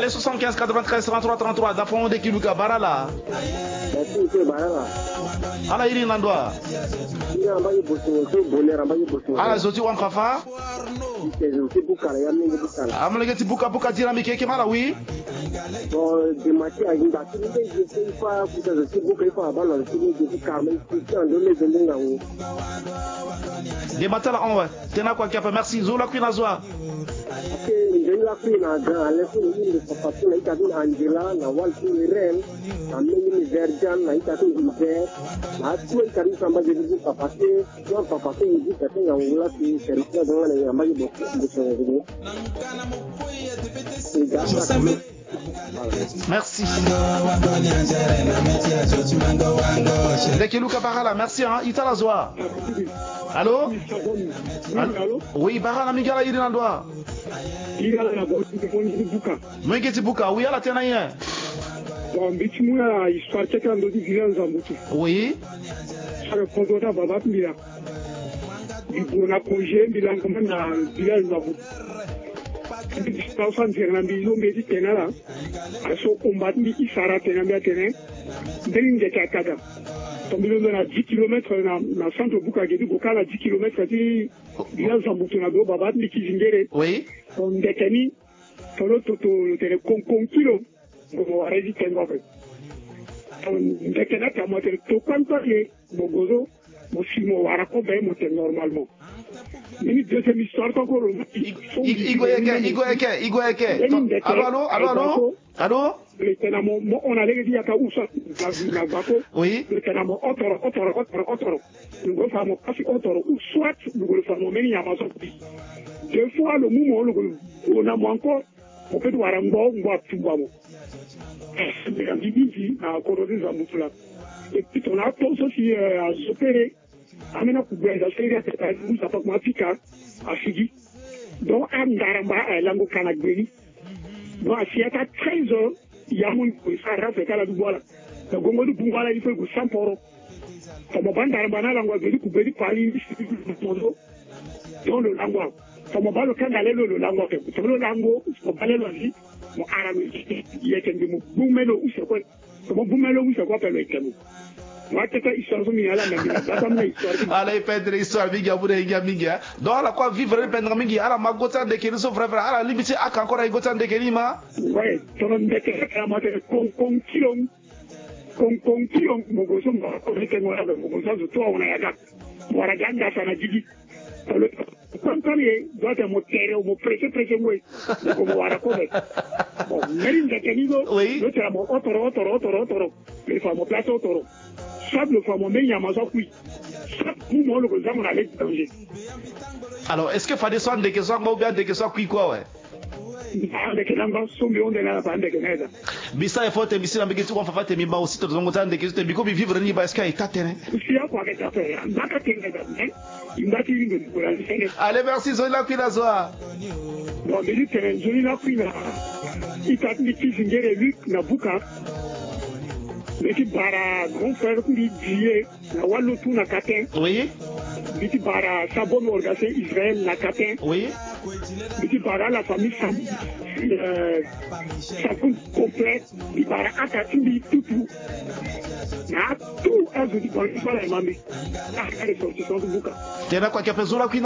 Allez, 75 93 33 33. D'afon de Kiluka Barala. Ala iri nandwa. Ala zoti wan kafa. Amlege tibuka buka tira mikeke mala wi. De matala on va. Tena kwa kiapa merci Zola Queen Zoa. Angela Queen Angela na Walti Ren na mimi Verjan na itatu Iber na tu itari samba de papa ke yo papa ke yi ka tenga ngula ki serikali dona ya maji boko. Merci. Dekeluka Barala, merci hein. Itala Zoa. Allô? Oui, Barala Migala Irinandwa. Mwingeti buka, oui, ala tena yen. Oui. À 10 km dans le centre Boukagedi, Boukala à 10 km du village Zamboutonado, Babat, Mikizingere. Oui. On détenit, le Konkilo, on a résisté en fait. On détenait à moitié, tout quand mon gozo, mon simo, Warako, ben, normalement. Mais deuxième histoire, encore. Igoeke. Allô? On allait dire à Oussa, oui. Le Canamo, Otoro. Nous devons faire Otoro, ou soit nous devons faire mon meni Amazon. Deux fois le moment, on a encore, on peut voir un bon, on va tout voir. Mais la Bibi, à Corona Zamboula. Et puis on a tous aussi à s'opérer. Amena Kouboué, à Série, à Moussa Pakmafika, à Figi. Donc, à Ndaramba, à Lango Kanakberi. Donc, à Siata, 13 heures. Yamun Sara Fekala Dubola. The Gongo Bungala, il faut go Samporo. From a bandana language, very good quality mozo. Don't the language. From a balo canalelo, the language. From the language, from Balelasi, more Arabic, yet can be Bumelo Usako. From a Bumelo Usako, like them. Ala ipendre histoire mingi abude ingia mingi donc ala kwa vivre ipendre mingi ala magota de keli so frère ala limiti aka encore igota de keli ma ouais ton ndeke amate kon kilong mogoso mo reke ngora de mogoso zo to ona yaga mora ganda sana jigi kon kali doit mo tere mo presse ngoi ko mo wara ko be bon merin de keli go no tera mo otoro le famo plateau otoro le fameux Yamaza qui nous le examen à l'étranger. Alors, est-ce que Fadé soit des questions ou bien des questions qui quoi ouais? Bisa ya fote misina mbiki kwa fafate mimba usito zongoza ndeke zote biko vivre ni ba ska itatene. Allez merci Zola Kwinazoa. Bon mais Zola Kwina. Itatni kizingere Luc na Buka. L'équipe bara grand frère qui dit la Wallotou na Katin. Oui. L'équipe bara Sabon organisé Israël na Katin. Oui. L'équipe bara la famille Saboun complète. L'équipe bara Akatindi tout. Na tout un joli bon, il faut la mamie. Ah, elle est sortie sans bouca. Tena kwa Zola